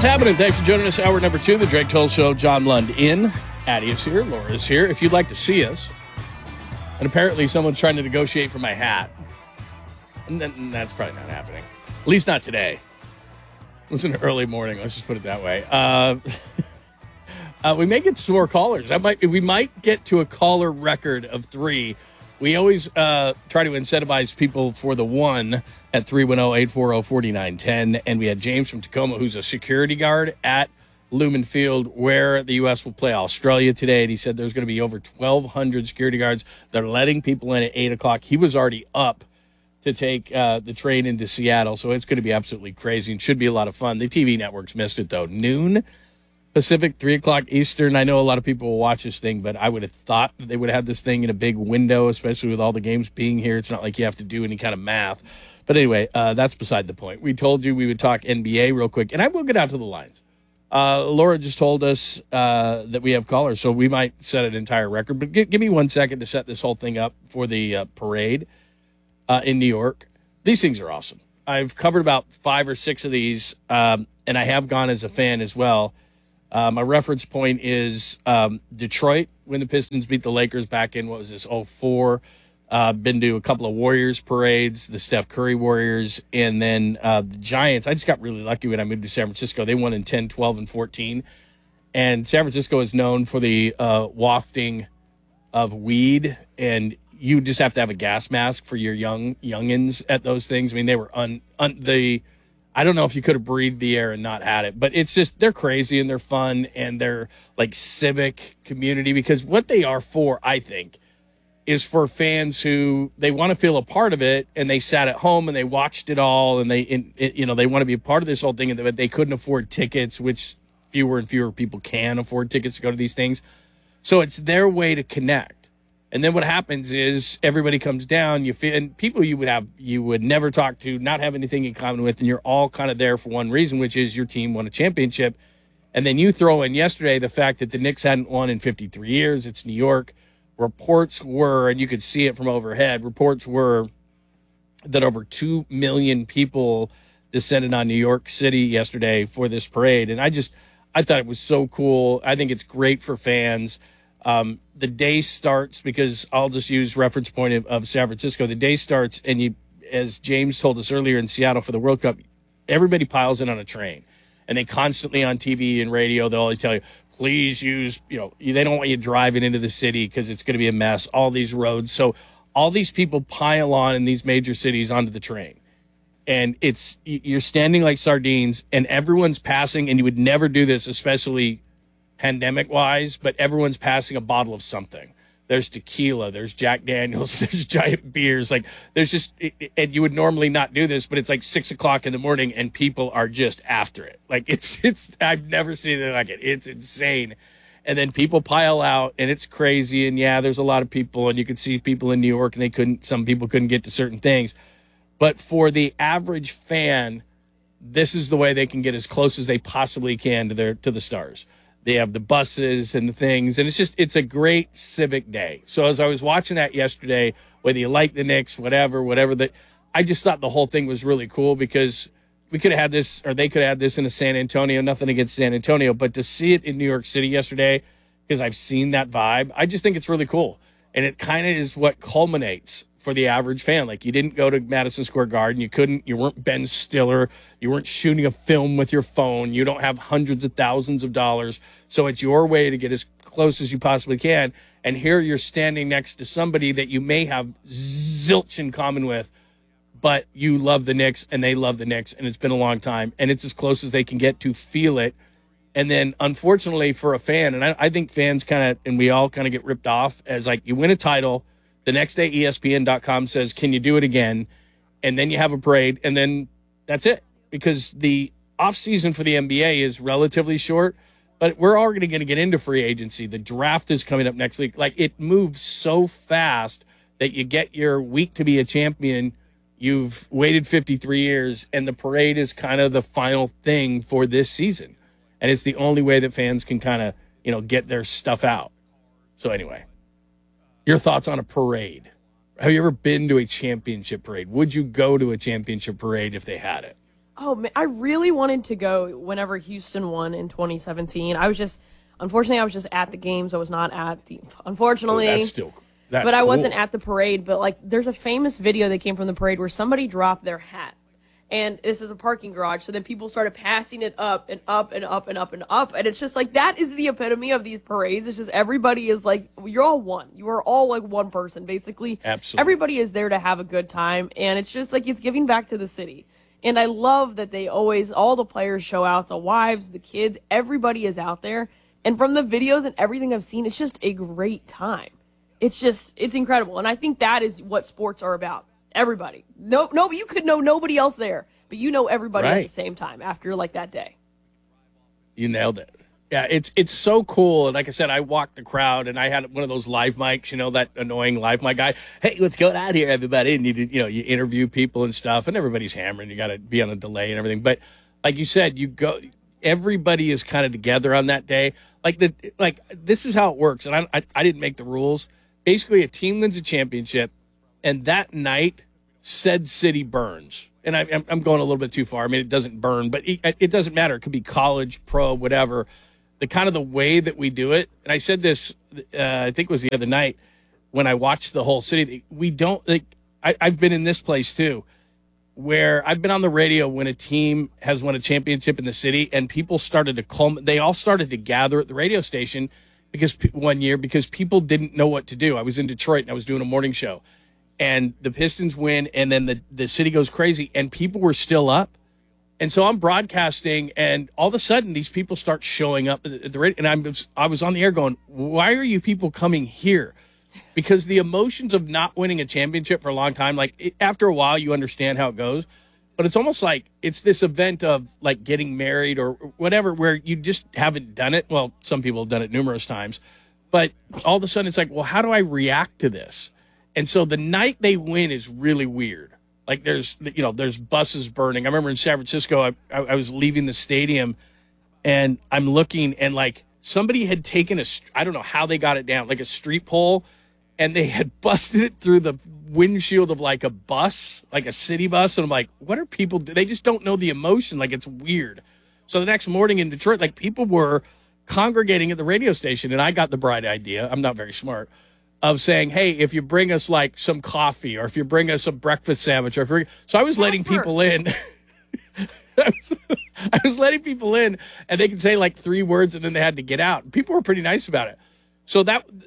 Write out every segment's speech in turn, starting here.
happening? Thanks for joining us. Hour number 2, the Drake Toll Show. John Lund in. Addie is here. Laura is here. If you'd like to see us, and apparently someone's trying to negotiate for my hat, and that's probably not happening. At least not today. It was an early morning. Let's just put it that way. We may get some more callers. We might get to a caller record of 3. We always try to incentivize people for the 1 at 310-840-4910. And we had James from Tacoma, who's a security guard at Lumen Field, where the U.S. will play Australia today. And he said there's going to be over 1,200 security guards. They're letting people in at 8 o'clock. He was already up to take the train into Seattle. So it's going to be absolutely crazy and should be a lot of fun. The TV networks missed it, though. Noon Pacific, 3 o'clock Eastern. I know a lot of people will watch this thing, but I would have thought that they would have this thing in a big window, especially with all the games being here. It's not like you have to do any kind of math. But anyway, that's beside the point. We told you we would talk NBA real quick, and I will get out to the lines. Laura just told us that we have callers, so we might set an entire record. But give me 1 second to set this whole thing up for the parade in New York. These things are awesome. I've covered about 5 or 6 of these, and I have gone as a fan as well. My reference point is Detroit, when the Pistons beat the Lakers back in, 2004. Been to a couple of Warriors parades, the Steph Curry Warriors, and then the Giants. I just got really lucky when I moved to San Francisco. They won in 10, 12, and 14. And San Francisco is known for the wafting of weed, and you just have to have a gas mask for your youngins at those things. I mean, they were I don't know if you could have breathed the air and not had it, but it's just, they're crazy and they're fun and they're like civic community, because what they are for, I think, is for fans who they want to feel a part of it, and they sat at home and they watched it all, and they want to be a part of this whole thing, but they couldn't afford tickets, which fewer and fewer people can afford tickets to go to these things. So it's their way to connect. And then what happens is everybody comes down, and people you would never talk to, not have anything in common with, and you're all kind of there for one reason, which is your team won a championship. And then you throw in yesterday the fact that the Knicks hadn't won in 53 years. It's New York. Reports were, and you could see it from overhead, reports were that over 2 million people descended on New York City yesterday for this parade. And I thought it was so cool. I think it's great for fans. The day starts, because I'll just use reference point of San Francisco. The day starts, and as James told us earlier in Seattle for the World Cup, everybody piles in on a train. And they constantly on TV and radio, they'll always tell you, please use, they don't want you driving into the city because it's going to be a mess, all these roads. So all these people pile on in these major cities onto the train. And you're standing like sardines, and everyone's passing, and you would never do this, especially pandemic-wise, but everyone's passing a bottle of something. There's tequila, there's Jack Daniels, there's giant beers. Like, there's just, and you would normally not do this, but it's like 6 o'clock in the morning, and people are just after it. Like, it's I've never seen anything like it. It's insane. And then people pile out, and it's crazy. And yeah, there's a lot of people, and you can see people in New York, and some people couldn't get to certain things. But for the average fan, this is the way they can get as close as they possibly can to the stars. They have the buses and the things, and it's a great civic day. So as I was watching that yesterday, whether you like the Knicks, whatever, I just thought the whole thing was really cool, because we could have had this, or they could have had this in San Antonio, nothing against San Antonio, but to see it in New York City yesterday, because I've seen that vibe, I just think it's really cool. And it kind of is what culminates for the average fan. Like, you didn't go to Madison Square Garden. You weren't Ben Stiller. You weren't shooting a film with your phone. You don't have hundreds of thousands of dollars. So it's your way to get as close as you possibly can. And here you're standing next to somebody that you may have zilch in common with, but you love the Knicks and they love the Knicks, and it's been a long time, and it's as close as they can get to feel it. And then, unfortunately for a fan, and I think fans and we all kind of get ripped off as, like, you win a title, the next day ESPN.com says, can you do it again? And then you have a parade, and then that's it. Because the offseason for the NBA is relatively short, but we're already going to get into free agency. The draft is coming up next week. Like, it moves so fast that you get your week to be a champion. You've waited 53 years, and the parade is kind of the final thing for this season. And it's the only way that fans can kind of, get their stuff out. So anyway. Your thoughts on a parade? Have you ever been to a championship parade? Would you go to a championship parade if they had it? Oh, man, I really wanted to go whenever Houston won in 2017. Unfortunately, I was just at the games. I was not at the, unfortunately. That's but I cool. wasn't at the parade. But, like, there's a famous video that came from the parade where somebody dropped their hat. And this is a parking garage. So then people started passing it up and up and up and up and up. And it's just like, that is the epitome of these parades. It's just everybody is like, you're all one. You are all like one person, basically. Absolutely. Everybody is there to have a good time. And it's just like, it's giving back to the city. And I love that they always, all the players show out, the wives, the kids, everybody is out there. And from the videos and everything I've seen, it's just a great time. It's incredible. And I think that is what sports are about. Everybody. No, you could know nobody else there, but you know everybody at the same time after like that day. You nailed it. Yeah, it's so cool. And like I said, I walked the crowd, and I had one of those live mics, that annoying live mic guy. Hey, what's going on here, everybody? And you you interview people and stuff, and everybody's hammering. You got to be on a delay and everything. But like you said, everybody is kind of together on that day. Like this is how it works. And I didn't make the rules. Basically, a team wins a championship, and that night, said city burns. And I'm going a little bit too far. I mean, it doesn't burn, but it doesn't matter. It could be college, pro, whatever. The way that we do it, and I said this, I think it was the other night when I watched the whole city. We don't I've been in this place too, where I've been on the radio when a team has won a championship in the city, and people started to they all started to gather at the radio station one year because people didn't know what to do. I was in Detroit and I was doing a morning show, and the Pistons win, and then the city goes crazy, and people were still up. And so I'm broadcasting, and all of a sudden, these people start showing up at the radio. And I was on the air going, why are you people coming here? Because the emotions of not winning a championship for a long time, after a while, you understand how it goes. But it's almost like it's this event of, like, getting married or whatever, where you just haven't done it. Well, some people have done it numerous times. But all of a sudden, it's like, well, how do I react to this? And so the night they win is really weird. Like there's buses burning. I remember in San Francisco, I was leaving the stadium, and I'm looking, and like somebody had taken I don't know how they got it down, like a street pole, and they had busted it through the windshield of like a bus, like a city bus. And I'm like, what are people do? They just don't know the emotion. Like, it's weird. So the next morning in Detroit, like, people were congregating at the radio station, and I got the bright idea. I'm not very smart. Of saying, hey, if you bring us like some coffee, or if you bring us a breakfast sandwich, so I was letting people in. I was letting people in, and they could say like 3 words, and then they had to get out. People were pretty nice about it. So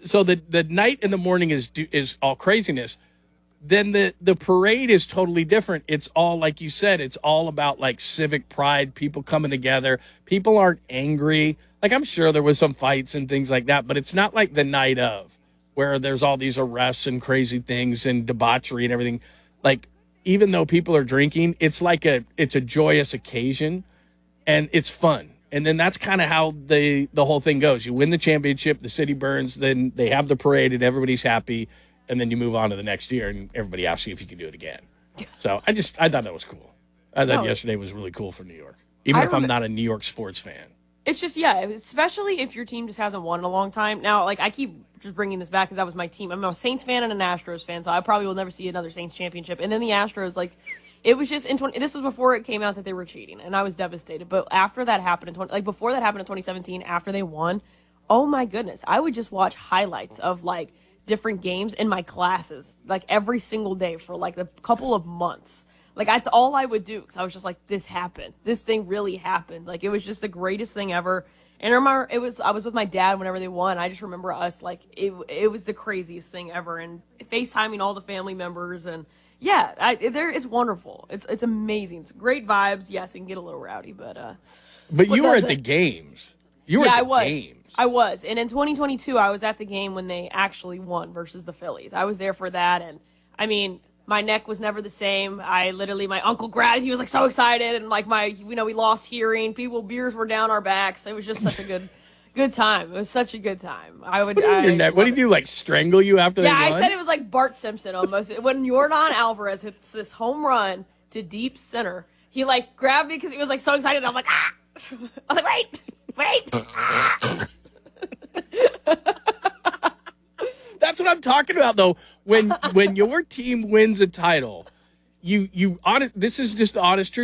the night and the morning is all craziness. Then the parade is totally different. It's all, like you said, it's all about like civic pride, people coming together. People aren't angry. Like, I'm sure there was some fights and things like that, but it's not like the night of, where there's all these arrests and crazy things and debauchery and everything. Like, even though people are drinking, it's a joyous occasion, and it's fun. And then that's kind of how the whole thing goes. You win the championship, the city burns, then they have the parade, and everybody's happy, and then you move on to the next year, and everybody asks you if you can do it again. So I thought that was cool. I thought yesterday was really cool for New York, even if I'm not a New York sports fan. It's just, yeah, especially if your team just hasn't won in a long time. Now, like, I keep just bringing this back because that was my team. I'm a Saints fan and an Astros fan, so I probably will never see another Saints championship. And then the Astros, like, it was just this was before it came out that they were cheating, and I was devastated. But after that happened before that happened in 2017, after they won, oh my goodness, I would just watch highlights of like different games in my classes, like every single day for like a couple of months. Like, that's all I would do, because I was just like, this happened. This thing really happened. Like, it was just the greatest thing ever. And I remember I was with my dad whenever they won. I just remember us, like, it was the craziest thing ever. And FaceTiming all the family members, and yeah, it's wonderful. It's amazing. It's great vibes. Yes, it can get a little rowdy, but you were at the games. I was. And in 2022, I was at the game when they actually won versus the Phillies. I was there for that, and I mean, my neck was never the same. My uncle grabbed, he was like so excited, and like we lost hearing. Beers were down our backs. It was just such a good time. It was such a good time. What did he do, like strangle you after they won? Yeah, I said it was like Bart Simpson almost. When Yordan Alvarez hits this home run to deep center, he like grabbed me because he was like so excited. I'm like, ah! I was like, wait. That's what I'm talking about, though. When your team wins a title, this is just the honest truth.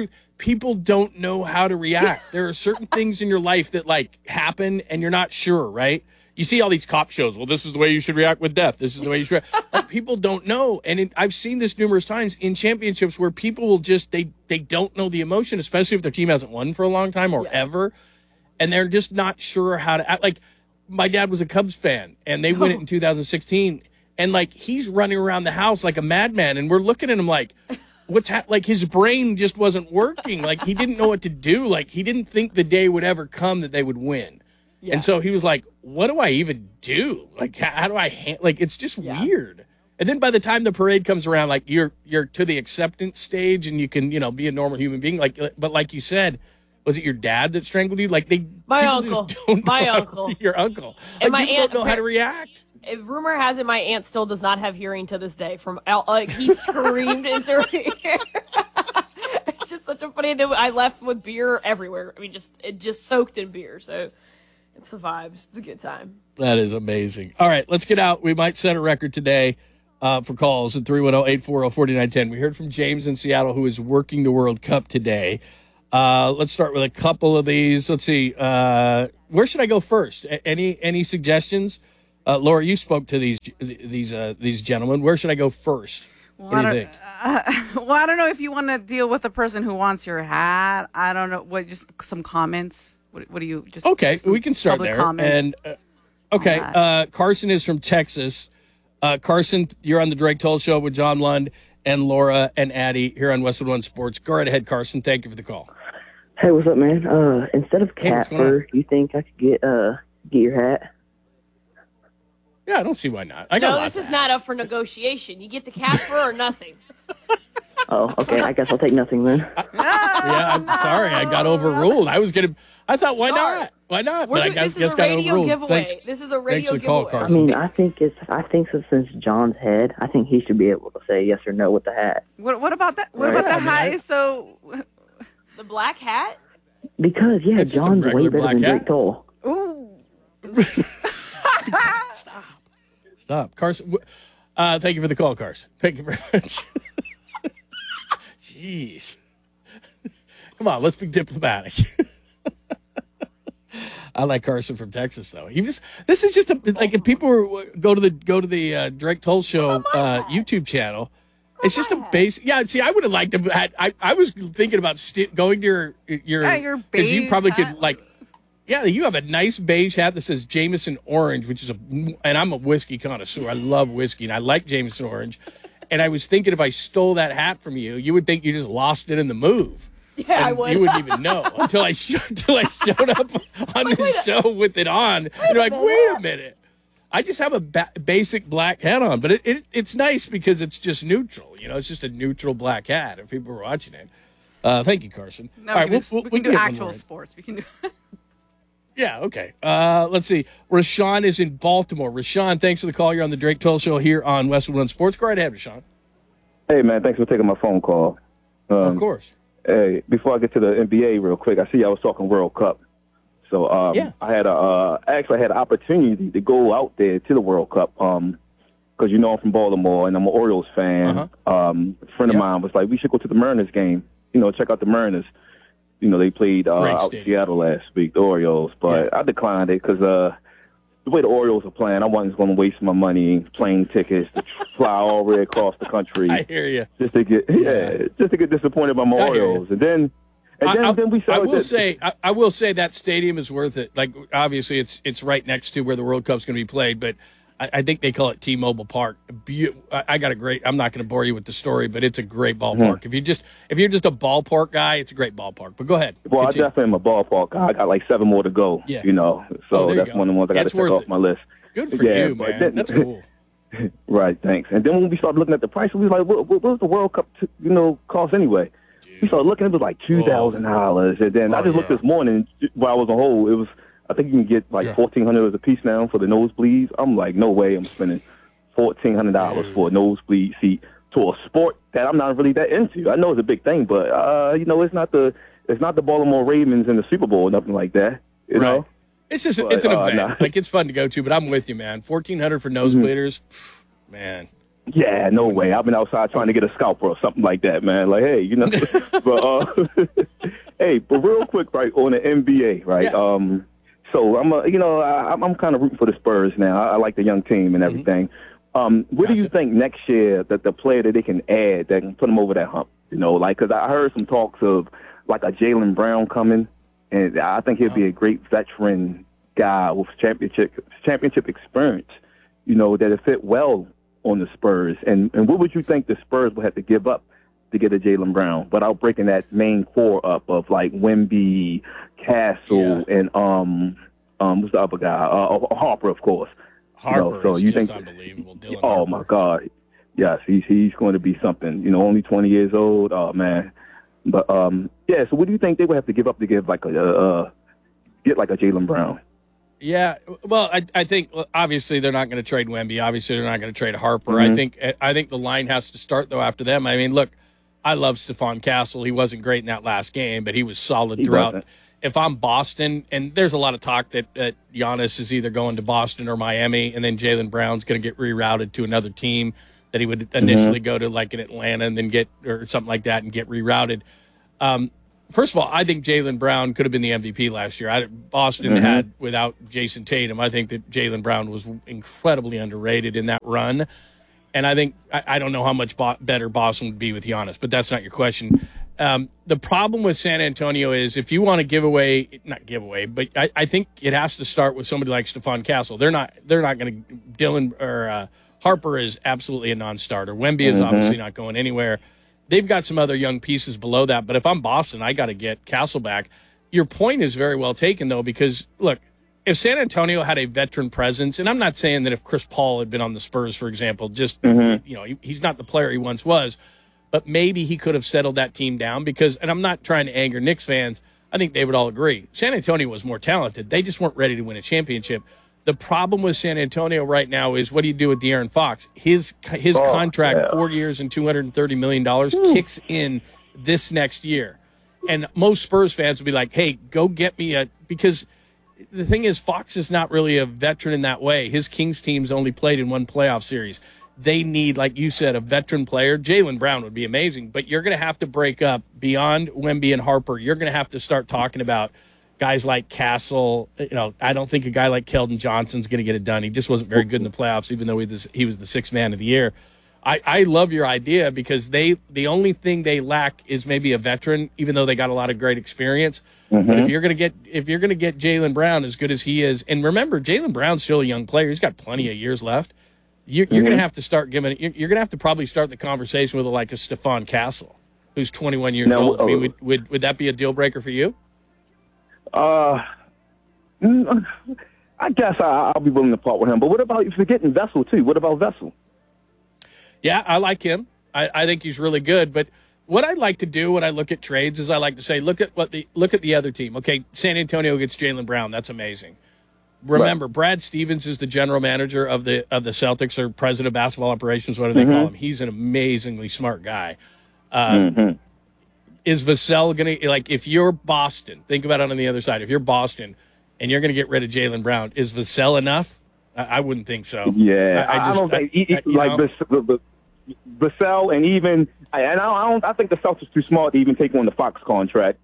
people don't know how to react. There are certain things in your life that like happen and you're not sure, right? You see all these cop shows. Well, this is the way you should react with death. This is the way you should react. Like, people don't know. And I've seen this numerous times in championships where people will just, they don't know the emotion, especially if their team hasn't won for a long time or ever. And they're just not sure how to act. Like, my dad was a Cubs fan and they win it in 2016. And like, he's running around the house like a madman. And we're looking at him like, like his brain just wasn't working. Like, he didn't know what to do. Like, he didn't think the day would ever come that they would win. Yeah. And so he was like, what do I even do? Like, how do I like, it's just weird. And then by the time the parade comes around, like you're to the acceptance stage and you can, be a normal human being. Like, but like you said, was it your dad that strangled you? Like my uncle, your uncle. Like, and my aunt don't know how to react. Rumor has it my aunt still does not have hearing to this day. From like he screamed into her ear. It's just such a funny. I left with beer everywhere. I mean, it just soaked in beer. So it's the vibes. It's a good time. That is amazing. All right, let's get out. We might set a record today for calls at 310-840-4910. We heard from James in Seattle, who is working the World Cup today. Let's start with a couple of these. Let's see. Where should I go first? Any suggestions? Laura, you spoke to these gentlemen. Where should I go first? Well, what do you think? I don't know if you want to deal with the person who wants your hat. I don't know. Just some comments. What do you just? Okay, we can start there. Comments and Carson is from Texas. Carson, you're on the Drake Toll Show with John Lund and Laura and Addie here on Westwood One Sports. Go right ahead, Carson. Thank you for the call. Hey, what's up, man? Instead of cat fur, you think I could get your hat? Yeah, I don't see why not. This is not up for negotiation. You get the cat fur or nothing. Oh, okay. I guess I'll take nothing then. I'm sorry. I got overruled. I thought, why not? Why not? But I guess got overruled. This is a radio giveaway. Call, Carson. I mean, I think so, since John's head, I think he should be able to say yes or no with the hat. What about that? What about the hat? Is so the black hat? Because John's way better than Drake Toll. Ooh. Stop. Carson, thank you for the call, Carson. Thank you very much. Jeez. Come on, let's be diplomatic. I like Carson from Texas, though. This is just like if people go to the Drake Toll Show YouTube channel. It's just a basic. Yeah, see, I would have liked to. I was thinking about going to your because you probably could like. Yeah, you have a nice beige hat that says Jameson Orange, which is and I'm a whiskey connoisseur. I love whiskey, and I like Jameson Orange. And I was thinking if I stole that hat from you, you would think you just lost it in the move. Yeah, and I would. You wouldn't even know until I showed up on the show with it on. You're like, wait a minute. I just have a basic black hat on, but it's nice because it's just neutral. It's just a neutral black hat if people are watching it. Thank you, Carson. No, all right, we can do actual sports. We can do. Yeah, okay. Let's see. Rashawn is in Baltimore. Rashawn, thanks for the call. You're on the Drake Toll Show here on Westwood One Sports. Go right ahead, Rashawn. Hey, man, thanks for taking my phone call. Of course. Hey, before I get to the NBA real quick, I see I was talking World Cup. So I had actually had an opportunity to go out there to the World Cup because I'm from Baltimore and I'm an Orioles fan. A friend of mine was like, we should go to the Mariners game, check out the Mariners. They played out in Seattle last week, the Orioles, but I declined it because the way the Orioles are playing, I wasn't going to waste my money plane tickets to fly all the way across the country. I hear you. Just to get disappointed by my Orioles, and then we saw. I will say that stadium is worth it. Like obviously, it's right next to where the World Cup's going to be played, but I think they call it T-Mobile Park. I got a great. I'm not going to bore you with the story, but it's a great ballpark. Mm-hmm. If you're just a ballpark guy, it's a great ballpark. But go ahead. Well, continue. I definitely am a ballpark guy. I got like 7 more to go. Yeah. So that's one of the ones I got to check off my list. Good for you, man. That's cool. Right. Thanks. And then when we started looking at the price, we was like, what was the World Cup cost anyway? Dude. We started looking. It was like $2,000, and then I just looked this morning while I was on hold. It was. I think you can get like $1,400 a piece now for the nosebleeds. I'm like, no way I'm spending $1,400 for a nosebleed seat to a sport that I'm not really that into. I know it's a big thing, but it's not the Baltimore Ravens in the Super Bowl or nothing like that. You know, it's an event. Like it's fun to go to, but I'm with you, man. $1,400 for nosebleeders, man. Yeah, no way. I've been outside trying to get a scalper or something like that, man. Like, hey, but hey, but real quick, right, on the NBA, right? Yeah. So I'm kind of rooting for the Spurs now. I like the young team and everything. What do you think next year that the player that they can add that can put them over that hump? Because I heard some talks of like a Jaylen Brown coming, and I think he'll be a great veteran guy with championship experience. That'll fit well on the Spurs. And what would you think the Spurs would have to give up to get a Jaylen Brown without breaking that main core up of like Wemby, Castle, and what's the other guy? Harper, of course. Harper so is just unbelievable. Dylan Harper. My God. Yes, he's going to be something. Only 20 years old. Oh, man. But, so what do you think they would have to give up to get like a Jaylen Brown? Yeah, well, I think obviously they're not going to trade Wemby. Obviously they're not going to trade Harper. Mm-hmm. I think the line has to start though after them. I mean, look, I love Stephon Castle. He wasn't great in that last game, but he was solid throughout. If I'm Boston, and there's a lot of talk that Giannis is either going to Boston or Miami, and then Jaylen Brown's going to get rerouted to another team that he would initially go to, like in Atlanta, and then or something like that, and get rerouted. First of all, I think Jaylen Brown could have been the MVP last year. Boston had, without Jason Tatum, I think that Jaylen Brown was incredibly underrated in that run. And I think, I don't know how much better Boston would be with Giannis, but that's not your question. The problem with San Antonio is if you want to but I think it has to start with somebody like Stephon Castle. They're not going to, Dylan or Harper is absolutely a non-starter. Wemby is obviously not going anywhere. They've got some other young pieces below that, but if I'm Boston, I got to get Castle back. Your point is very well taken, though, because, look, if San Antonio had a veteran presence, and I'm not saying that if Chris Paul had been on the Spurs, for example, he's not the player he once was, but maybe he could have settled that team down because, and I'm not trying to anger Knicks fans, I think they would all agree. San Antonio was more talented. They just weren't ready to win a championship. The problem with San Antonio right now is what do you do with De'Aaron Fox? His contract, 4 years and $230 million, kicks in this next year. And most Spurs fans will be like, hey, go get me because the thing is, Fox is not really a veteran in that way. His Kings team's only played in one playoff series. They need, like you said, a veteran player. Jaylen Brown would be amazing, but you're going to have to break up beyond Wemby and Harper. You're going to have to start talking about guys like Castle. I don't think a guy like Keldon Johnson's going to get it done. He just wasn't very good in the playoffs, even though he was the sixth man of the year. I love your idea because the only thing they lack is maybe a veteran, even though they got a lot of great experience. But if you're going to get Jaylen Brown as good as he is, and remember, Jaylen Brown's still a young player. He's got plenty of years left. You're going to have to start giving. You're going to have to probably start the conversation with like a Stephon Castle, who's 21 years old. I mean, would that be a deal breaker for you? I guess I'll be willing to part with him. But what about if you're getting Vessel too? What about Vessel? Yeah, I like him. I think he's really good. But what I like to do when I look at trades is I like to say, look at the other team. Okay, San Antonio gets Jaylen Brown. That's amazing. Remember, right. Brad Stevens is the general manager of the Celtics, or president of basketball operations. What do they call him? He's an amazingly smart guy. Is Vassell going to, like, if you're Boston, think about it on the other side. If you're Boston and you're going to get rid of Jaylen Brown, is Vassell enough? I wouldn't think so. Yeah, I don't think Vassell, and even I think the Celtics too smart to even take on the Fox contract.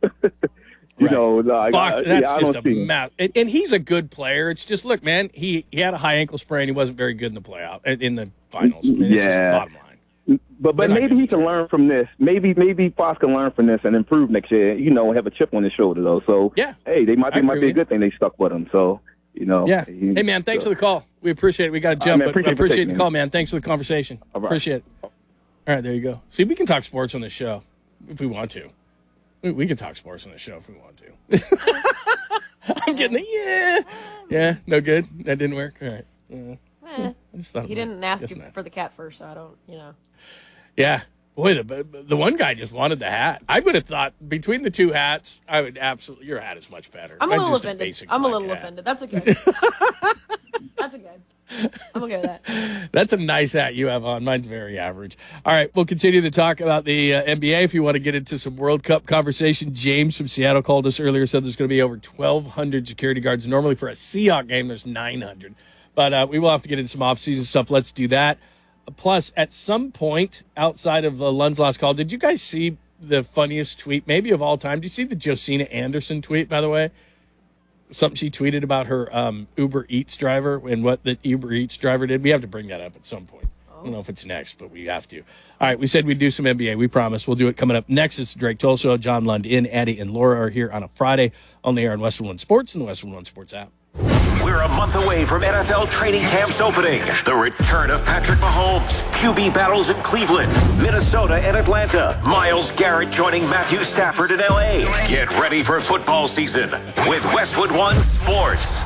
Fox, that's just a mess. And he's a good player. It's just, look, man, he had a high ankle sprain. He wasn't very good in the finals. I mean, it's just the bottom line. But maybe he can learn from this. Maybe Fox can learn from this and improve next year. And have a chip on his shoulder though. So hey, they might be a good thing they stuck with him. So Yeah. Hey man, thanks for the call. We appreciate it. We got to jump, but I appreciate the call, man. Thanks for the conversation. All right. Appreciate it. All right, there you go. See, we can talk sports on this show if we want to. We can talk sports on the show if we want to. I'm getting yeah. No good. That didn't work. All right. I just thought he didn't ask you for the cat first, so I don't. Yeah. Boy, the one guy just wanted the hat. I would have thought between the two hats, I would absolutely. Your hat is much better. I'm a little offended. Offended. That's okay. That's okay. I'm okay with that. That's a nice hat you have on. Mine's very average. All right, we'll continue to talk about the NBA. If you want to get into some World Cup conversation, James from Seattle called us earlier, said there's going to be over 1,200 security guards. Normally for a Seahawks game, there's 900. But we will have to get into some off-season stuff. Let's do that. Plus, at some point outside of Lund's last call, did you guys see the funniest tweet, maybe of all time? Did you see the Josina Anderson tweet, by the way? Something she tweeted about her Uber Eats driver and what the Uber Eats driver did. We have to bring that up at some point. I don't know if it's next, but we have to. All right, we said we'd do some NBA. We promise. We'll do it coming up next. It's the Drake Toll Show. John Lund in, Addie, and Laura are here on a Friday on the air on Western One Sports and the Western One Sports app. We're a month away from NFL training camps opening. The return of Patrick Mahomes, QB battles in Cleveland, Minnesota, and Atlanta. Myles Garrett joining Matthew Stafford in L.A. Get ready for football season with Westwood One Sports.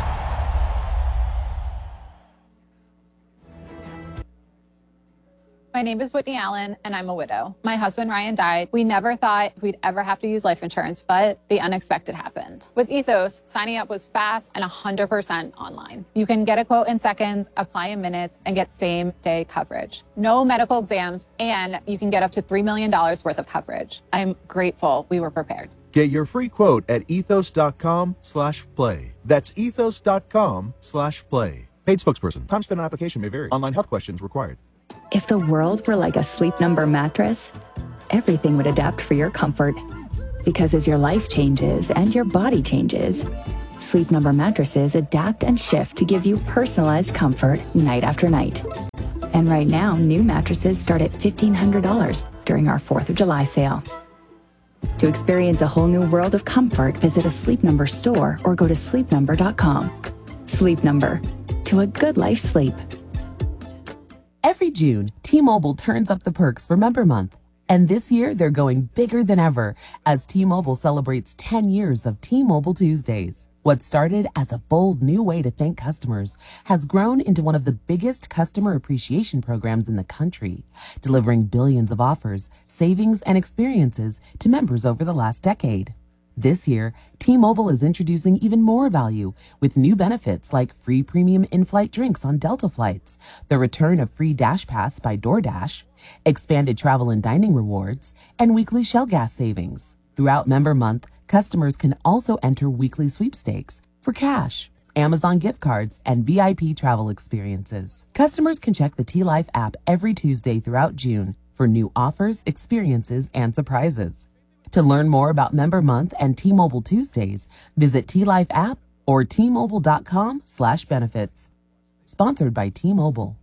My name is Whitney Allen, and I'm a widow. My husband, Ryan, died. We never thought we'd ever have to use life insurance, but the unexpected happened. With Ethos, signing up was fast and 100% online. You can get a quote in seconds, apply in minutes, and get same-day coverage. No medical exams, and you can get up to $3 million worth of coverage. I'm grateful we were prepared. Get your free quote at ethos.com/play. That's ethos.com/play. Paid spokesperson. Time spent on application may vary. Online health questions required. If the world were like a Sleep Number mattress, everything would adapt for your comfort. Because as your life changes and your body changes, Sleep Number mattresses adapt and shift to give you personalized comfort night after night. And right now, new mattresses start at $1,500 during our 4th of July sale. To experience a whole new world of comfort, visit a Sleep Number store or go to sleepnumber.com. Sleep Number. To a good life sleep. Every June, T-Mobile turns up the perks for Member Month. And this year, they're going bigger than ever as T-Mobile celebrates 10 years of T-Mobile Tuesdays. What started as a bold new way to thank customers has grown into one of the biggest customer appreciation programs in the country, delivering billions of offers, savings, and experiences to members over the last decade. This year, T-Mobile is introducing even more value with new benefits like free premium in-flight drinks on Delta flights, the return of free Dash Pass by DoorDash, expanded travel and dining rewards, and weekly Shell gas savings. Throughout Member Month, customers can also enter weekly sweepstakes for cash, Amazon gift cards, and VIP travel experiences. Customers can check the T-Life app every Tuesday throughout June for new offers, experiences, and surprises. To learn more about Member Month and T-Mobile Tuesdays, visit T-Life app or T-Mobile.com/benefits. Sponsored by T-Mobile.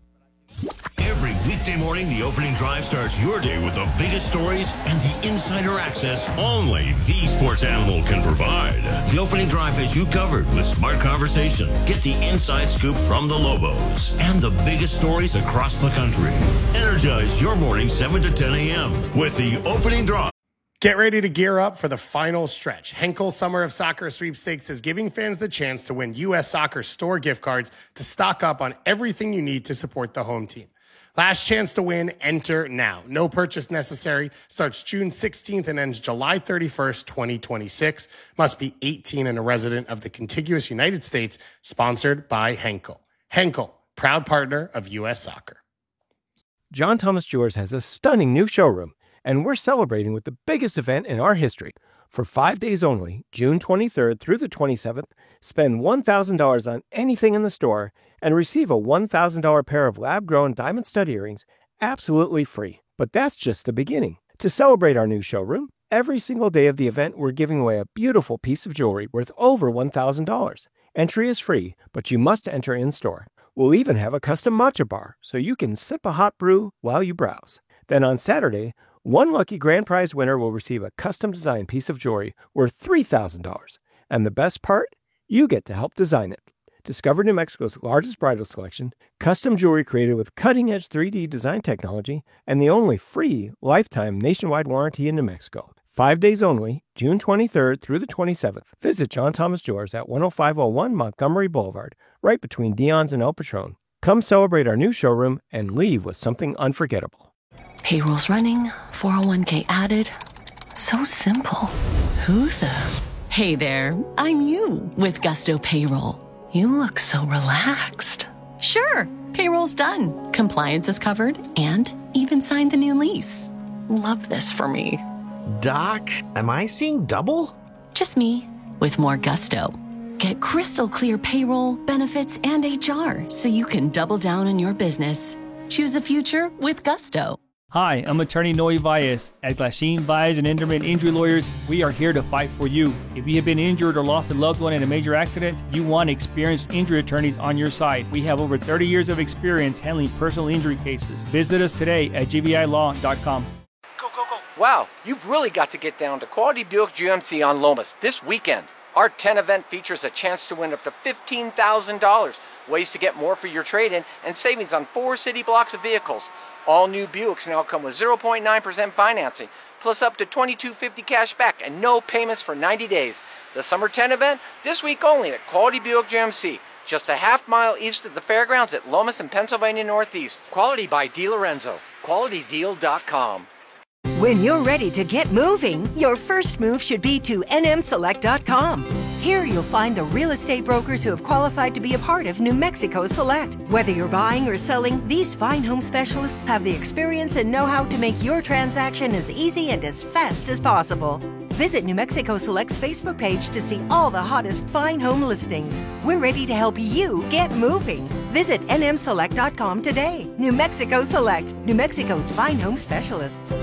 Every weekday morning, the opening drive starts your day with the biggest stories and the insider access only the Sports Animal can provide. The opening drive has you covered with smart conversation. Get the inside scoop from the Lobos and the biggest stories across the country. Energize your morning 7 to 10 a.m. with the opening drive. Get ready to gear up for the final stretch. Henkel Summer of Soccer Sweepstakes is giving fans the chance to win U.S. Soccer store gift cards to stock up on everything you need to support the home team. Last chance to win, enter now. No purchase necessary. Starts June 16th and ends July 31st, 2026. Must be 18 and a resident of the contiguous United States. Sponsored by Henkel. Henkel, proud partner of U.S. Soccer. John Thomas Jewelers has a stunning new showroom, and we're celebrating with the biggest event in our history. For 5 days only, June 23rd through the 27th, spend $1,000 on anything in the store and receive a $1,000 pair of lab-grown diamond stud earrings absolutely free. But that's just the beginning. To celebrate our new showroom, every single day of the event, we're giving away a beautiful piece of jewelry worth over $1,000. Entry is free, but you must enter in-store. We'll even have a custom matcha bar, so you can sip a hot brew while you browse. Then on Saturday, one lucky grand prize winner will receive a custom-designed piece of jewelry worth $3,000. And the best part? You get to help design it. Discover New Mexico's largest bridal selection, custom jewelry created with cutting-edge 3D design technology, and the only free lifetime nationwide warranty in New Mexico. 5 days only, June 23rd through the 27th. Visit John Thomas Jewelers at 10501 Montgomery Boulevard, right between Dion's and El Patron. Come celebrate our new showroom and leave with something unforgettable. Payroll's running, 401k added. So simple. Who the? Hey there, I'm you with Gusto Payroll. You look so relaxed. Sure, payroll's done. Compliance is covered and even signed the new lease. Love this for me. Doc, am I seeing double? Just me with more gusto. Get crystal clear payroll, benefits, and HR so you can double down on your business. Choose a future with Gusto. Hi, I'm attorney Noe Valles. At Glasheen, Valles, and Enderman Injury Lawyers, we are here to fight for you. If you have been injured or lost a loved one in a major accident, you want experienced injury attorneys on your side. We have over 30 years of experience handling personal injury cases. Visit us today at gbilaw.com. Wow, you've really got to get down to Quality Buick GMC on Lomas this weekend. Our 10 event features a chance to win up to $15,000, ways to get more for your trade-in, and savings on 4 city blocks of vehicles. All new Buicks now come with 0.9% financing, plus up to $2,250 cash back and no payments for 90 days. The Summer 10 event, this week only at Quality Buick GMC, just a half-mile east of the fairgrounds at Lomas and Pennsylvania Northeast. Quality by DeLorenzo. QualityDeal.com. When you're ready to get moving, your first move should be to nmselect.com. Here you'll find the real estate brokers who have qualified to be a part of New Mexico Select. Whether you're buying or selling, these fine home specialists have the experience and know-how to make your transaction as easy and as fast as possible. Visit New Mexico Select's Facebook page to see all the hottest fine home listings. We're ready to help you get moving. Visit nmselect.com today. New Mexico Select, New Mexico's fine home specialists.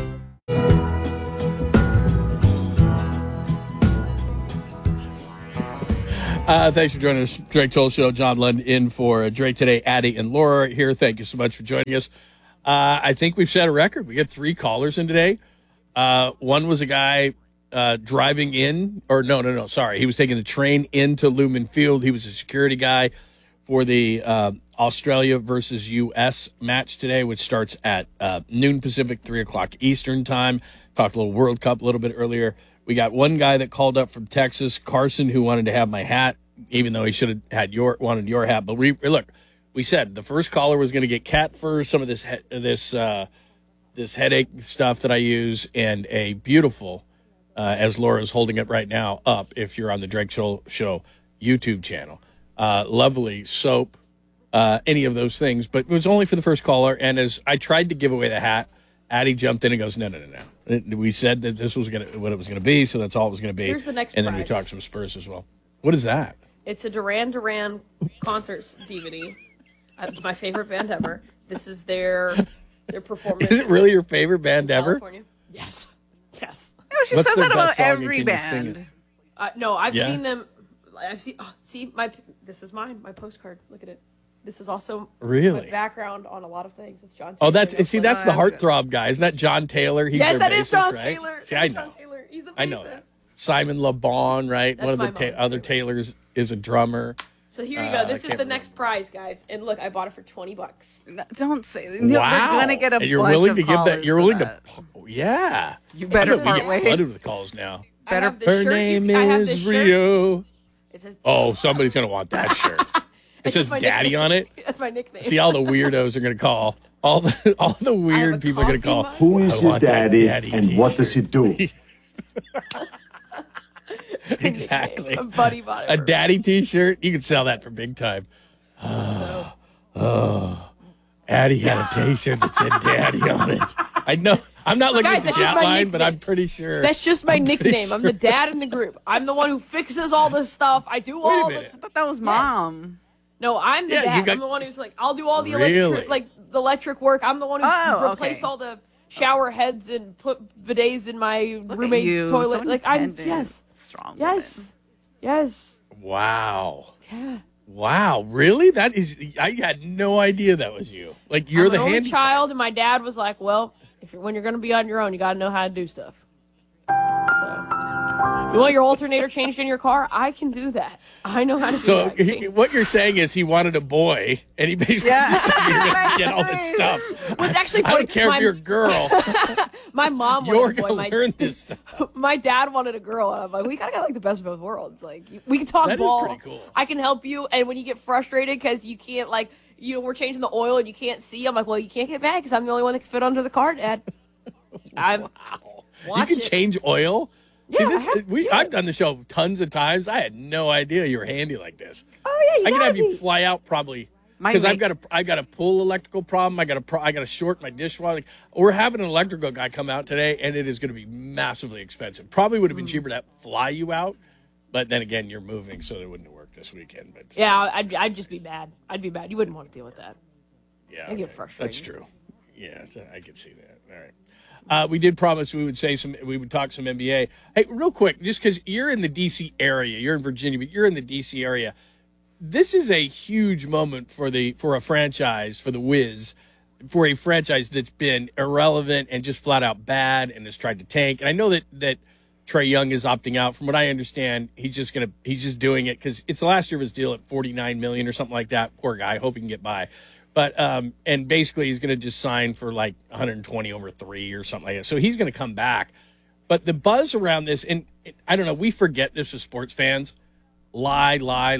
Thanks for joining us, Drake Toll Show. John Lund in for Drake today. Addie and Laura here. Thank you so much for joining us. I think we've set a record. We get 3 callers in today. One was a guy driving in, or no, sorry. He was taking the train into Lumen Field. He was a security guy for the Australia versus U.S. match today, which starts at noon Pacific, 3 o'clock Eastern time. Talked a little World Cup a little bit earlier. We got one guy that called up from Texas, Carson, who wanted to have my hat, even though he should have had wanted your hat. But we said the first caller was going to get cat fur, some of this headache stuff that I use, and a beautiful, as Laura's holding it right now up, if you're on the Drake Show YouTube channel, lovely soap, any of those things. But it was only for the first caller, and as I tried to give away the hat, Addie jumped in and goes, no. We said that this was what it was going to be, so that's all it was going to be. Here's the next and then prize. we talked some Spurs as well. What is that? It's a Duran Duran concerts DVD. My favorite band ever. This is their performance. Is it really your favorite band ever? California? Yes. No, she says that about every band. No, I've seen them. This is mine. My postcard. Look at it. This is also really my background on a lot of things. It's John Taylor. Oh, that's the heartthrob guy. Isn't that John Taylor? He's yes, that bassist, is John right? Taylor. See, I know. John Taylor. He's the bassist. I know that. Simon Le Bon, right? That's one of the other Taylors is a drummer. So here you go. This is the next prize, guys. And look, I bought it for $20. No, don't say. Wow. You're gonna get a and you're bunch willing of to give that. You're willing that. to. Yeah. You better we part get ways. flooded with calls now. Better. Her name is Rio. Oh, somebody's gonna want that shirt. It says "Daddy" on it. That's my nickname. See, all the weirdos are going to call. All the weird people are going to call. Who is your daddy and what does he do? Exactly. A buddy bought it. A daddy T-shirt. You can sell that for big time. Addie had a T-shirt that said "Daddy" on it. I know. I'm not looking at the chat line, but I'm pretty sure. That's just my nickname. I'm the dad in the group. I'm the one who fixes all this stuff. I do all the. I thought that was mom. No, I'm the dad. I'm the one who's like, I'll do all the electric work. I'm the one who replaced all the shower heads and put bidets in my roommate's toilet. So I'm strong. Yes. Wow. Yeah. Wow. Really? That is. I had no idea that was you. Like you're I'm the an only handy child, and my dad was like, "Well, when you're going to be on your own, you got to know how to do stuff." You want your alternator changed in your car? I can do that. I know how to do that. So what you're saying is he wanted a boy, and he basically decided you're going to get all this stuff. Well, it's actually funny. I don't care if you're a girl. My mom You're wanted a boy. going to learn this stuff. My dad wanted a girl, and I'm like, we got to get like the best of both worlds. Like, we can talk That is ball. pretty cool. I can help you, and when you get frustrated because you can't, like, we're changing the oil and you can't see, I'm like, well, you can't get mad because I'm the only one that can fit under the car, Dad. You can change oil? Yeah, See, I've done the show tons of times. I had no idea you were handy like this. Oh yeah, I can have you fly out probably because I got a pull electrical problem. I got to short my dishwasher. Like, we're having an electrical guy come out today, and it is going to be massively expensive. Probably would have been cheaper to fly you out, but then again, you're moving, so it wouldn't have worked this weekend. But yeah, I'd just be mad. I'd be mad. You wouldn't want to deal with that. Yeah, They get frustrated. That's true. Yeah, I can see that. All right. We did promise we would talk some NBA. Hey, real quick, just because you're in the D.C. area, you're in Virginia, but you're in the D.C. area. This is a huge moment for a franchise, for the Wiz, for a franchise that's been irrelevant and just flat out bad and has tried to tank. And I know that Trae Young is opting out. From what I understand, he's just doing it because it's the last year of his deal at $49 million or something like that. Poor guy, hope he can get by. But and basically he's going to just sign for like 120 over 3 or something like that. So he's going to come back. But the buzz around this, and I don't know, we forget this as sports fans. Lie.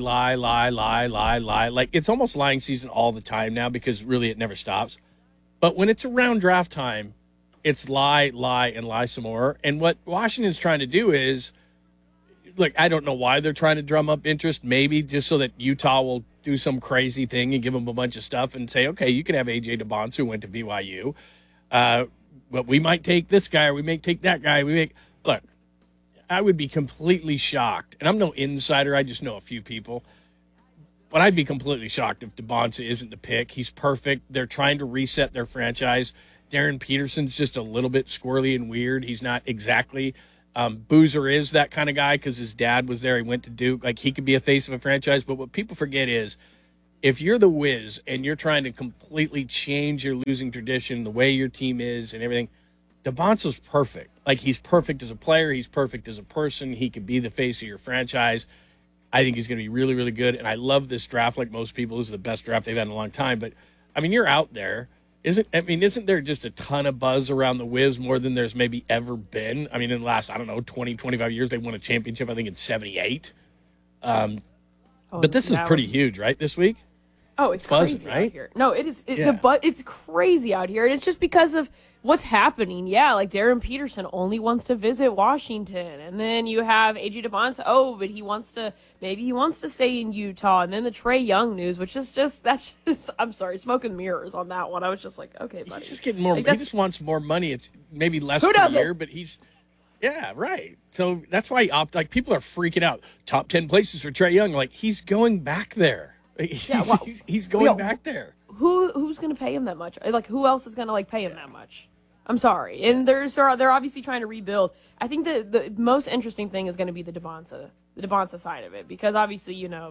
Like, it's almost lying season all the time now because really it never stops. But when it's around draft time, it's lie, and lie some more. And what Washington's trying to do is, look, I don't know why they're trying to drum up interest, maybe just so that Utah will do some crazy thing and give them a bunch of stuff and say, okay, you can have A.J. DeBonce who went to BYU. But we might take this guy or we may take that guy. Look, I would be completely shocked, and I'm no insider, I just know a few people, but I'd be completely shocked if DeBonce isn't the pick. He's perfect. They're trying to reset their franchise. Darren Peterson's just a little bit squirrely and weird. He's not exactly. Boozer is that kind of guy because his dad was there. He went to Duke. Like, he could be a face of a franchise, but what people forget is if you're the Wiz and you're trying to completely change your losing tradition, the way your team is and everything, DeBonce's perfect. Like, he's perfect as a player. He's perfect as a person. He could be the face of your franchise. I think he's going to be really, really good. And I love this draft like most people. This is the best draft they've had in a long time. But, I mean, you're out there. Isn't there just a ton of buzz around the Wiz more than there's maybe ever been? I mean, in the last, 20, 25 years, they won a championship, I think, in 78. But this is pretty huge, right, this week? Oh, it's buzzing, crazy right? out here. No, it is. It's crazy out here. And it's just because of what's happening. Yeah, like Darren Peterson only wants to visit Washington. And then you have A.J. DeBonce. Oh, but he wants to stay in Utah. And then the Trae Young news, which is that's just, I'm sorry, smoke and mirrors on that one. I was just like, okay, buddy. He's just getting more, he just wants more money. It's maybe less per year, but yeah, right. So that's why people are freaking out. Top 10 places for Trae Young. Like, he's going back there. He's going back there. Who's going to pay him that much? Like, who else is going to pay him that much? I'm sorry. And they're obviously trying to rebuild. I think the most interesting thing is going to be the DeBonce side of it, because obviously, Utah,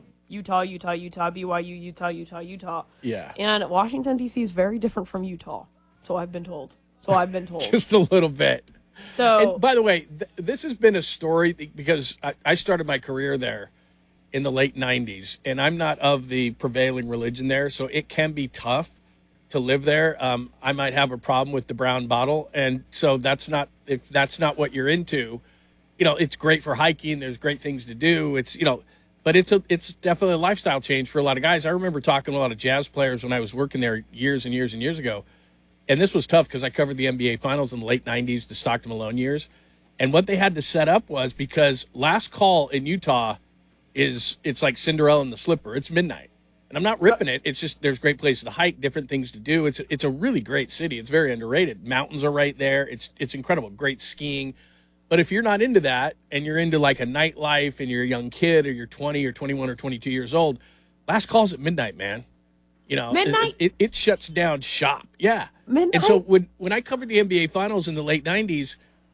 BYU, Utah. Yeah. And Washington, D.C. is very different from Utah. So I've been told. Just a little bit. So, and by the way, this has been a story because I started my career there in the late 90s, and I'm not of the prevailing religion there, so it can be tough to live there. I might have a problem with the brown bottle, and so if that's not what you're into, it's great for hiking. There's great things to do. But it's definitely a lifestyle change for a lot of guys. I remember talking to a lot of jazz players when I was working there years and years and years ago, and this was tough because I covered the NBA Finals in the late 90s, the Stockton Malone years, and what they had to set up was, because last call in Utah it's like Cinderella and the Slipper. It's midnight. And I'm not ripping it. It's just there's great places to hike, different things to do. It's a really great city. It's very underrated. Mountains are right there. It's incredible. Great skiing. But if you're not into that and you're into like a nightlife and you're a young kid or you're 20 or 21 or 22 years old, last call's at midnight, man. Midnight? It shuts down shop. Yeah. Midnight? And so when I covered the NBA Finals in the late 90s,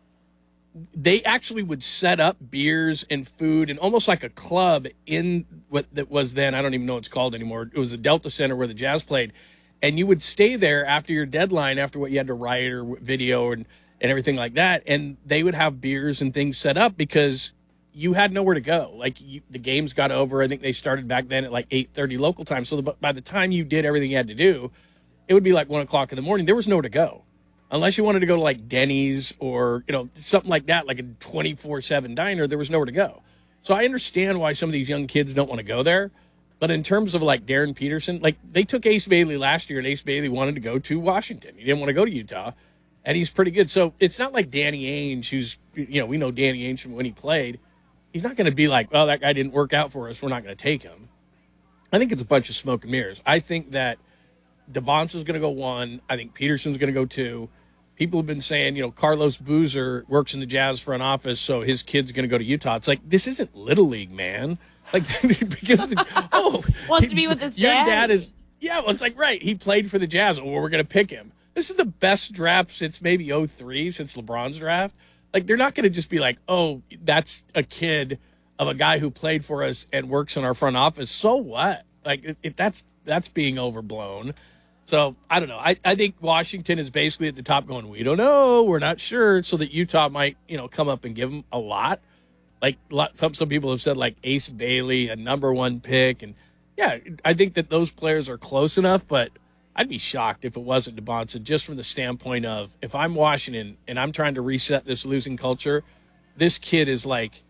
they actually would set up beers and food and almost like a club in what that was then, I don't even know what it's called anymore. It was the Delta Center where the Jazz played. And you would stay there after your deadline, after what you had to write or video and everything like that. And they would have beers and things set up because you had nowhere to go. Like, the games got over. I think they started back then at like 8:30 local time. So by the time you did everything you had to do, it would be like 1 o'clock in the morning. There was nowhere to go. Unless you wanted to go to like Denny's or, something like that, like a 24/7 diner, there was nowhere to go. So I understand why some of these young kids don't want to go there. But in terms of like Darren Peterson, like they took Ace Bailey last year and Ace Bailey wanted to go to Washington. He didn't want to go to Utah, and he's pretty good. So it's not like Danny Ainge, who's, we know Danny Ainge from when he played. He's not going to be like, well, that guy didn't work out for us, we're not going to take him. I think it's a bunch of smoke and mirrors. I think that DeBonce is going to go 1. I think Peterson's going to go 2. People have been saying, Carlos Boozer works in the Jazz front office, so his kid's going to go to Utah. It's like, this isn't Little League, man. Like, because wants to be with his dad. Yeah, well, it's like, right, he played for the Jazz. Well, we're going to pick him. This is the best draft since maybe 2003, since LeBron's draft. Like, they're not going to just be like, oh, that's a kid of a guy who played for us and works in our front office. So what? Like, if that's being overblown. So, I don't know. I think Washington is basically at the top going, we don't know, we're not sure, so that Utah might, come up and give them a lot. Like, some people have said, like, Ace Bailey, a number 1 pick. And, yeah, I think that those players are close enough, but I'd be shocked if it wasn't Debonsa, just from the standpoint of, if I'm Washington and I'm trying to reset this losing culture, this kid is like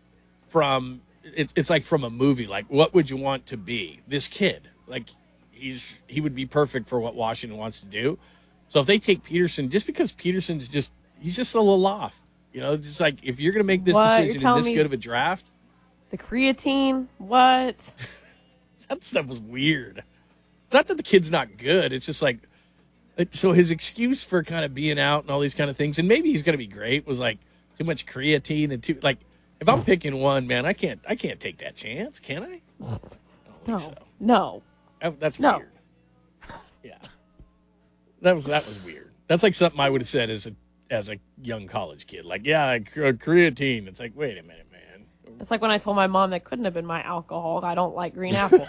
it's like from a movie. Like, what would you want to be? This kid. Like, he would be perfect for what Washington wants to do. So if they take Peterson, just because Peterson's he's just a little off. Just like, if you're going to make this decision in this good of a draft. The creatine, what? That stuff was weird. It's not that the kid's not good. It's just like, so his excuse for kind of being out and all these kind of things, and maybe he's going to be great, was like too much creatine and if I'm picking one, man, I can't take that chance, can I? I don't think so. No. That's weird. Yeah. That was weird. That's like something I would have said as a young college kid. Like, yeah, creatine. It's like, wait a minute, man. It's like when I told my mom that couldn't have been my alcohol. I don't like green apple.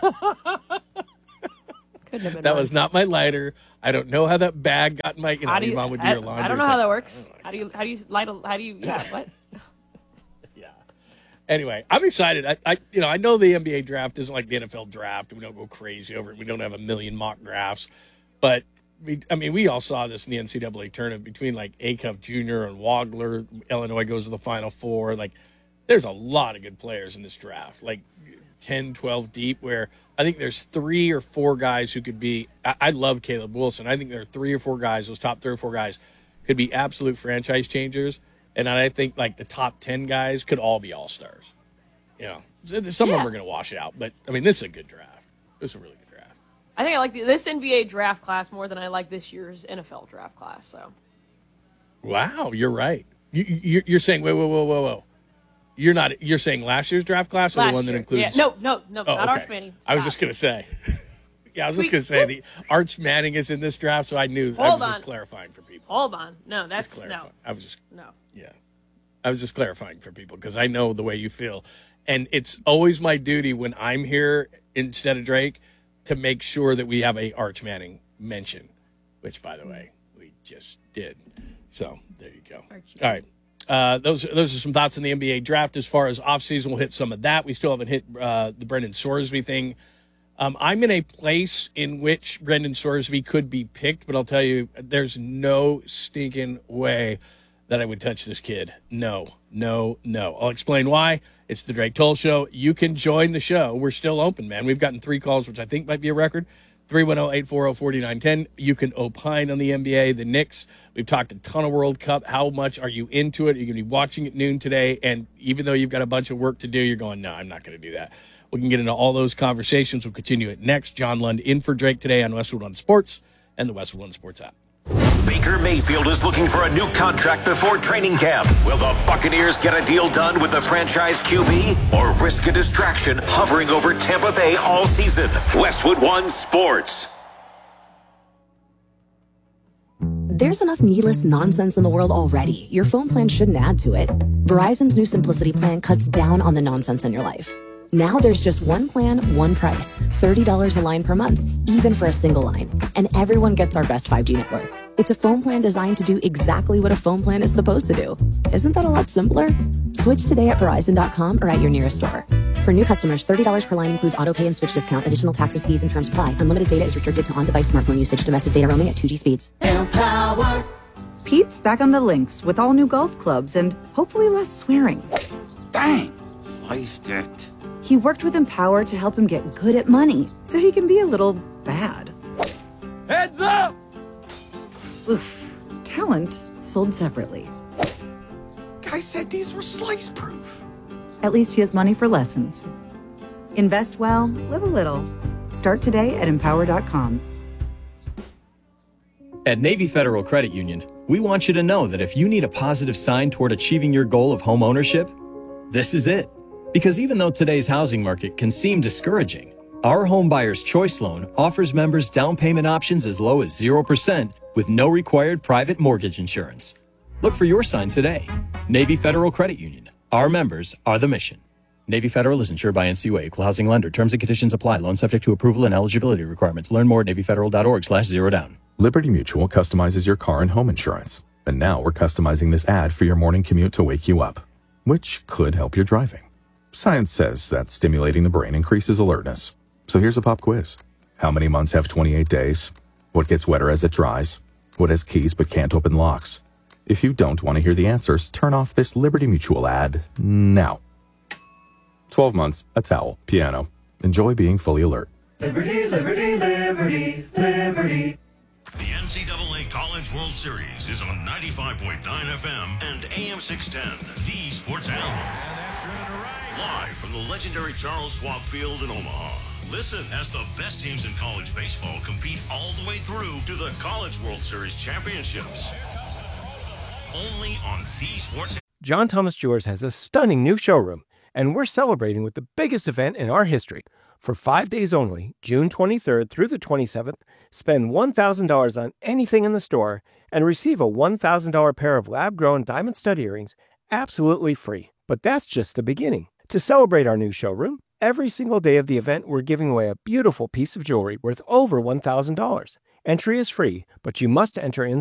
Couldn't have been. That was not my lighter. I don't know how that bag got in my. Your mom would do your laundry. I don't know how that works. How do you light? What? Yeah. Anyway, I'm excited. I know the NBA draft isn't like the NFL draft. We don't go crazy over it. We don't have a million mock drafts, but we all saw this in the NCAA tournament between like Acuff Jr. and Wagler. Illinois goes to the Final Four. Like, there's a lot of good players in this draft, like 10, 12 deep, where I think there's 3 or 4 guys who could be – I love Caleb Wilson. I think there are 3 or 4 guys, those top 3 or 4 guys, could be absolute franchise changers. And I think, like, the top 10 guys could all be all-stars. Some of them are going to wash it out. But, this is a good draft. This is a really good draft. I think I like this NBA draft class more than I like this year's NFL draft class. So, wow, you're right. You're saying, whoa. You're saying last year's draft class or the one that includes? Yeah. No, not Arch Manning. Stop. I was just going to say. Yeah, I was just going to say the Arch Manning is in this draft, so I knew. I was just clarifying for people. Hold on. No, that's no. I was just no. Yeah, I was just clarifying for people because I know the way you feel, and it's always my duty when I'm here instead of Drake to make sure that we have a Arch Manning mention, which, by the way, we just did. So there you go. All right. Those are some thoughts on the NBA draft. As far as offseason, we'll hit some of that. We still haven't hit the Brendan Sorsby thing. I'm in a place in which Brendan Sorsby could be picked, but I'll tell you, there's no stinking way that I would touch this kid. No. I'll explain why. It's the Drake Toll Show. You can join the show. We're still open, man. We've gotten 3 calls, which I think might be a record. 310-840-4910. You can opine on the NBA, the Knicks. We've talked a ton of World Cup. How much are you into it? You're going to be watching at noon today, and even though you've got a bunch of work to do, you're going, no, I'm not going to do that. We can get into all those conversations. We'll continue it next. John Lund in for Drake today on Westwood One Sports and the Westwood One Sports app. Baker Mayfield is looking for a new contract before training camp. Will the Buccaneers get a deal done with the franchise QB or risk a distraction hovering over Tampa Bay all season? Westwood One Sports. There's enough needless nonsense in the world already. Your phone plan shouldn't add to it. Verizon's new Simplicity plan cuts down on the nonsense in your life. Now there's just one plan, one price, $30 a line per month, even for a single line. And everyone gets our best 5G network. It's a phone plan designed to do exactly what a phone plan is supposed to do. Isn't that a lot simpler? Switch today at Verizon.com or at your nearest store. For new customers, $30 per line includes auto pay and switch discount. Additional taxes, fees, and terms apply. Unlimited data is restricted to on-device smartphone usage. Domestic data roaming at 2G speeds. Empower. Pete's back on the links with all new golf clubs and hopefully less swearing. Dang, sliced it. He worked with Empower to help him get good at money, so he can be a little bad. Heads up! Oof. Talent sold separately. Guy said these were slice-proof. At least he has money for lessons. Invest well, live a little. Start today at Empower.com. At Navy Federal Credit Union, we want you to know that if you need a positive sign toward achieving your goal of home ownership, this is it. Because even though today's housing market can seem discouraging, Our Home Buyer's Choice Loan offers members down payment options as low as 0% with no required private mortgage insurance. Look for your sign today. Navy Federal Credit Union. Our members are the mission. Navy Federal is insured by NCUA, equal housing lender. Terms and conditions apply. Loan subject to approval and eligibility requirements. Learn more at NavyFederal.org/zerodown. Liberty Mutual customizes your car and home insurance. And now we're customizing this ad for your morning commute to wake you up, which could help your driving. Science says that stimulating the brain increases alertness. So here's a pop quiz. How many months have 28 days? What gets wetter as it dries? What has keys but can't open locks? If you don't want to hear the answers, turn off this Liberty Mutual ad now. 12 months, a towel, piano. Enjoy being fully alert. Liberty, liberty, liberty, liberty. The NCAA College World Series is on 95.9 FM and AM 610, the Sports Animal. Live from the legendary Charles Schwab Field in Omaha. Listen as the best teams in college baseball compete all the way through to the College World Series championships. Only on the Sports. John Thomas Jewelers has a stunning new showroom, and we're celebrating with the biggest event in our history. For 5 days only, June 23rd through the 27th, spend $1,000 on anything in the store and receive a $1,000 pair of lab-grown diamond stud earrings absolutely free. But that's just the beginning. To celebrate our new showroom, every single day of the event, we're giving away a beautiful piece of jewelry worth over $1,000. Entry is free, but you must enter in